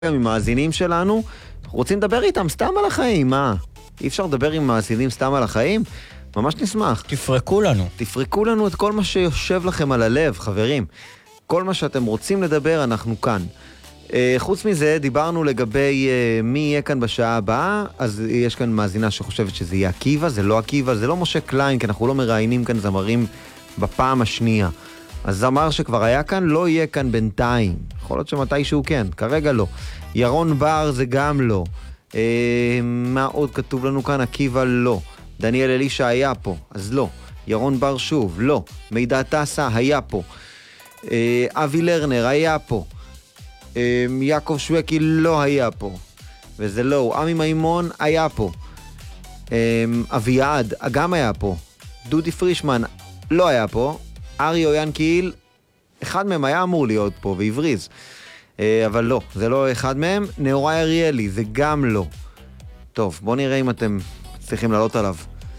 גם עם מאזינים שלנו, רוצים לדבר איתם סתם על החיים, מה? אי אפשר לדבר עם מאזינים סתם על החיים? ממש נשמח. תפרקו לנו. תפרקו לנו את כל מה שיושב לכם על הלב, חברים. כל מה שאתם רוצים לדבר, אנחנו כאן. חוץ מזה, דיברנו לגבי מי יהיה כאן בשעה הבאה, אז יש כאן מאזינה שחושבת שזה יהיה עקיבא, זה לא עקיבא, זה לא משה קליין, כי אנחנו לא מראיינים כאן זמרים בפעם השנייה. אז זמר שכבר היה כאן, לא יהיה כאן בינתיים. יכול להיות שמתישהו כן, כרגע לא. ירון בר זה גם לא. מה עוד כתוב לנו כאן? עקיבא לא. דניאל אלישע היה פה, אז לא. ירון בר שוב, לא. מידע טסה היה פה. אבי לרנר היה פה. יעקב שווקי לא היה פה. וזה לא. עמי מימון היה פה. אביעד גם היה פה. דודי פרישמן לא היה פה. אריו ינקיל, אחד מהם היה אמור להיות פה, ועבריז. אבל לא, זה לא אחד מהם. נאורי אריאלי, זה גם לא. טוב, בואו נראה אם אתם צריכים לעלות עליו.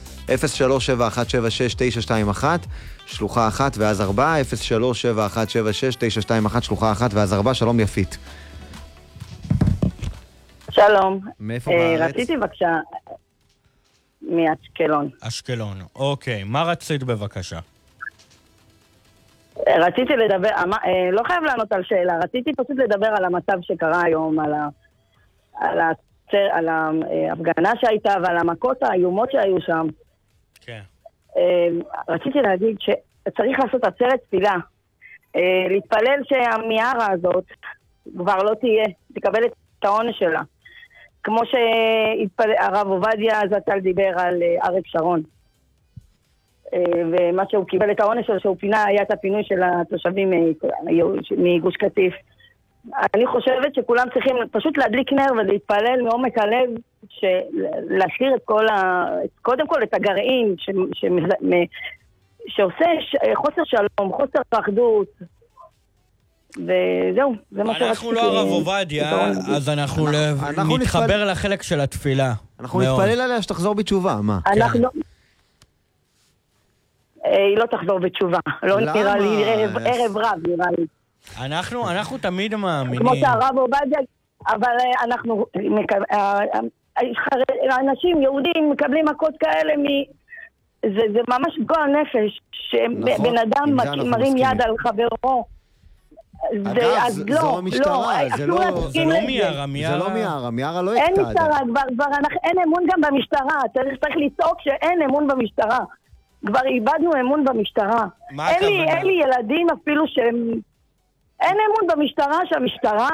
0371769921, שלוחה 1 ואז 4, 0371769921, שלוחה 1 ואז 4, שלום יפית. שלום. מאיפה בארץ? רציתי בבקשה מאשקלון. אשקלון, אוקיי. מה רצית בבקשה? רציתי לדבר, לא חייב לענות על שאלה, רציתי פשוט לדבר על המצב שקרה היום, על ההפגנה שהייתה ועל המכות האיומות שהיו שם. כן. רציתי להגיד שצריך לעשות עצרת תפילה, להתפלל שהמיארה הזאת כבר לא תהיה, תקבל את העונש שלה, כמו שהרב עובדיה זצ"ל דיבר על אריק שרון. ומה שהוא קיבל את העונש שלו, שהוא פינה, היה את הפינוי של התושבים מגוש קטיף. אני חושבת שכולם צריכים פשוט להדליק נר ולהתפלל מעומק הלב, להשאיר את כל קודם כל את הגרעין שעושה חוסר שלום, חוסר אחדות, וזהו, זה מה שרציתי. אנחנו לא הרב עובדיה, אז אנחנו נתחבר לחלק של התפילה. אנחנו נתפלל עליה שתחזור בתשובה, מה? היא לא תחזור בתשובה. לא נראה לי, ערב רב נראה לי. אנחנו תמיד מאמינים. כמו שהרב עובדיה, אבל אנחנו, אנשים יהודים מקבלים מכות כאלה, זה ממש גועל נפש, שבן אדם מרים יד על חברו. אגב, זו המשטרה, זה לא מיארה, זה לא מיארה, מיארה לא יקטע. אין משטרה, כבר אין אמון גם במשטרה, צריך לצעוק שאין אמון במשטרה. כבר איבדנו אמון במשטרה. אין לי ילדים אפילו שהם... אין אמון במשטרה, שהמשטרה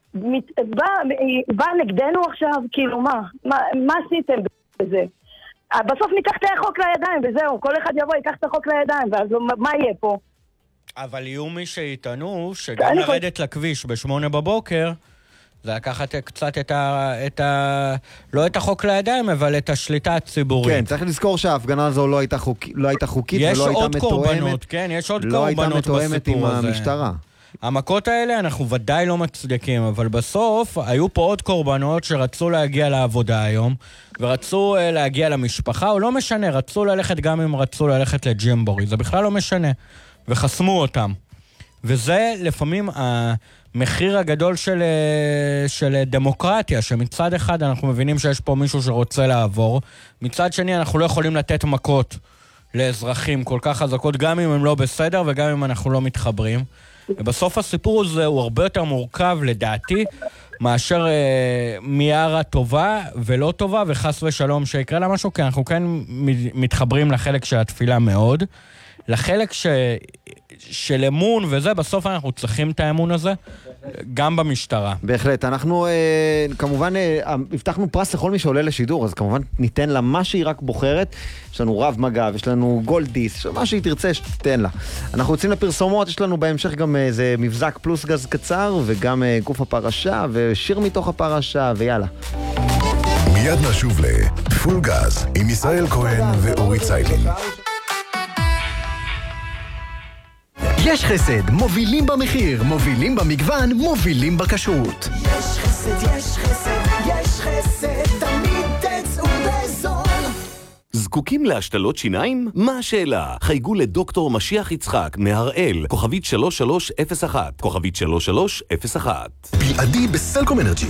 באה נגדנו עכשיו, כאילו מה עשיתם בזה? בסוף ניקח את החוק לידיים, וזהו, כל אחד יבוא, ייקח את החוק לידיים, ואז מה יהיה פה? אבל יהיו מי שיטענו שגם לרדת לכביש ב8 בבוקר, זה לקחת קצת לא את החוק לידיים, אבל את השליטה הציבורית. כן, צריך לזכור שההפגנה הזו לא הייתה חוקית ולא הייתה מתואמת. כן, יש עוד לא הייתה קורבנות מתואמת עם בסיפור הזה. המשטרה. המכות האלה אנחנו ודאי לא מצדיקים, אבל בסוף היו פה עוד קורבנות שרצו להגיע לעבודה היום, ורצו להגיע למשפחה, או לא משנה, רצו ללכת גם אם רצו ללכת לג'ימבורי, זה בכלל לא משנה, וחסמו אותם. וזה לפעמים המחיר הגדול של דמוקרטיה, שמצד אחד אנחנו מבינים שיש פה מישהו שרוצה לעבור, מצד שני אנחנו לא יכולים לתת מכות לאזרחים כל כך חזקות, גם אם הם לא בסדר וגם אם אנחנו לא מתחברים. ובסוף הסיפור הזה הוא הרבה יותר מורכב לדעתי, מאשר מיארה טובה ולא טובה, וחס ושלום שיקרה לה משהו, כי אנחנו כן מתחברים לחלק של התפילה מאוד, לחלק של אמון וזה, בסוף אנחנו צריכים את האמון הזה, גם במשטרה. בהחלט, אנחנו כמובן הבטחנו פרס לכל מי שעולה לשידור, אז כמובן ניתן לה מה שהיא רק בוחרת. יש לנו רב מגב, יש לנו גולדיס, מה שהיא תרצה שתתן לה. אנחנו יוצאים לפרסומות, יש לנו בהמשך גם איזה מבזק פלוס גז קצר, וגם גוף הפרשה, ושיר מתוך הפרשה, ויאללה. מיד נשוב לפול גז, עם ישראל כהן ואורי ציילין. יש חסד, מובילים במחיר, מובילים במגוון, מובילים בכשרות. יש חסד, יש חסד, יש חסד, תמיד תצאו בזול. זקוקים להשתלות שיניים? מה השאלה? חייגו לדוקטור משיח יצחק מהראל, כוכבית 3301, כוכבית 3301. בלעדי בסלקום אנרג'י.